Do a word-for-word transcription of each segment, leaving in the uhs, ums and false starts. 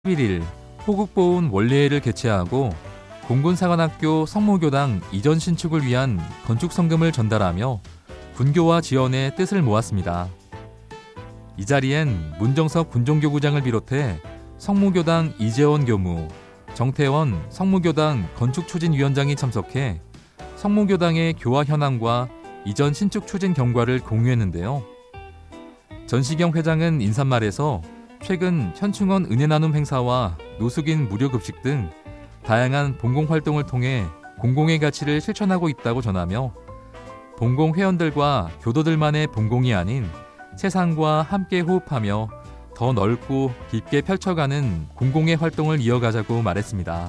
십일 일 호국보훈 원례회를 개최하고 공군사관학교 성모교당 이전 신축을 위한 건축성금을 전달하며 군교와 지원의 뜻을 모았습니다. 이 자리엔 문정석 군종교구장을 비롯해 성모교당 이재원 교무, 정태원 성모교당 건축추진위원장이 참석해 성모교당의 교화 현황과 이전 신축 추진 경과를 공유했는데요. 전시경 회장은 인사말에서 최근 현충원 은혜나눔 행사와 노숙인 무료급식 등 다양한 봉공활동을 통해 공공의 가치를 실천하고 있다고 전하며 봉공회원들과 교도들만의 봉공이 아닌 세상과 함께 호흡하며 더 넓고 깊게 펼쳐가는 공공의 활동을 이어가자고 말했습니다.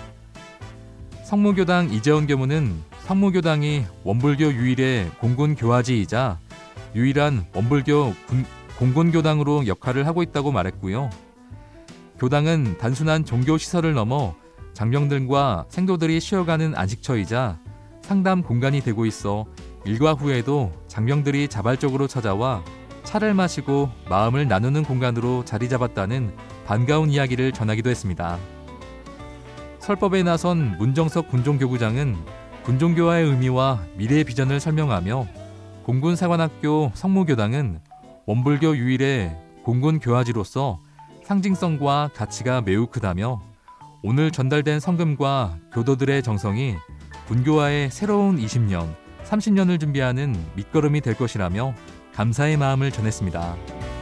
성모교당 이재원 교무는 성모교당이 원불교 유일의 공군 교화지이자 유일한 원불교 군, 공군교당으로 역할을 하고 있다고 말했고요. 교당은 단순한 종교시설을 넘어 장병들과 생도들이 쉬어가는 안식처이자 상담 공간이 되고 있어 일과 후에도 장병들이 자발적으로 찾아와 차를 마시고 마음을 나누는 공간으로 자리 잡았다는 반가운 이야기를 전하기도 했습니다. 설법에 나선 문정석 군종교구장은 군종교화의 의미와 미래의 비전을 설명하며 공군사관학교 성모교당은 원불교 유일의 공군교화지로서 상징성과 가치가 매우 크다며 오늘 전달된 성금과 교도들의 정성이 군교화의 새로운 이십 년, 삼십 년을 준비하는 밑거름이 될 것이라며 감사의 마음을 전했습니다.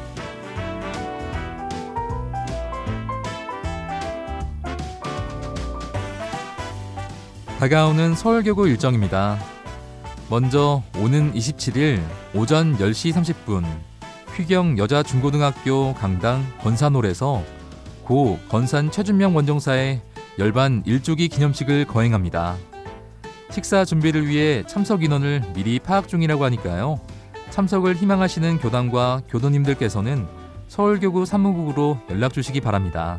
다가오는 서울교구 일정입니다. 먼저 오는 이십칠 일 오전 열 시 삼십 분 휘경 여자중고등학교 강당 건산홀에서 고 건산 최준명 원정사의 열반 일주기 기념식을 거행합니다. 식사 준비를 위해 참석 인원을 미리 파악 중이라고 하니까요. 참석을 희망하시는 교당과 교도님들께서는 서울교구 사무국으로 연락 주시기 바랍니다.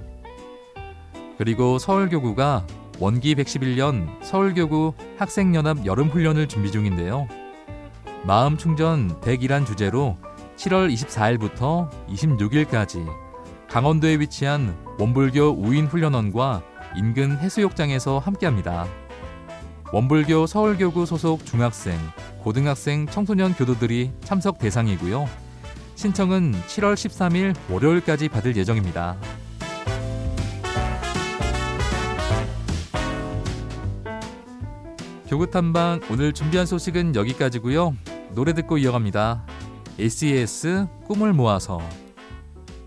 그리고 서울교구가 원기 백십일 년 서울교구 학생연합 여름훈련을 준비 중인데요. 마음충전 백이란 주제로 칠월 이십사일부터 이십육일까지 강원도에 위치한 원불교 우인훈련원과 인근 해수욕장에서 함께합니다. 원불교 서울교구 소속 중학생, 고등학생, 청소년 교도들이 참석 대상이고요. 신청은 칠월 십삼일 월요일까지 받을 예정입니다. 교구탐방 오늘 준비한 소식은 여기까지고요. 노래 듣고 이어갑니다. 에스이에스 꿈을 모아서.